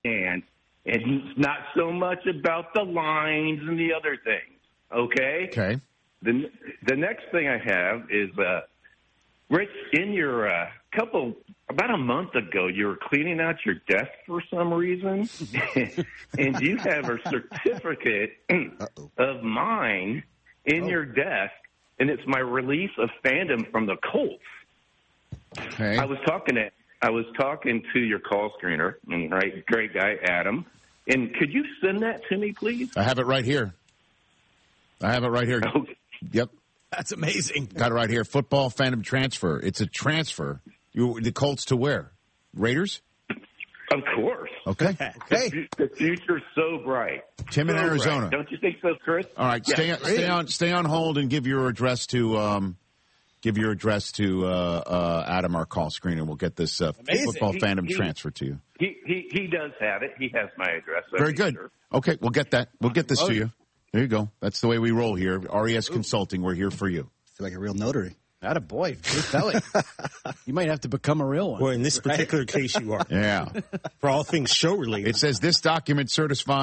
and it's not so much about the lines and the other things. Okay. Okay. The next thing I have is Rich. In your about a month ago, you were cleaning out your desk for some reason, and you have a certificate of mine in your desk, and it's my release of fandom from the Colts. Okay. I was talking to your call screener, and great guy Adam. And could you send that to me, please? I have it right here. Okay. Yep. That's amazing. Got it right here. Football fandom transfer. It's a transfer. The Colts to where? Raiders? Of course. Okay. Okay. The future's so bright. Tim in So Arizona. bright. Don't you think so, Chris? All right. Stay on hold and give your address to Adam, our call screener. We'll get this football fandom transfer to you. He does have it. He has my address. Very good. Sure. Okay, we'll get that. We'll get this to you. There you go. That's the way we roll here. RES Consulting, we're here for you. I feel like a real notary. Attaboy. Good belly. You might have to become a real one. Well, in this particular case, you are. Yeah. For all things show related. It says this document certifying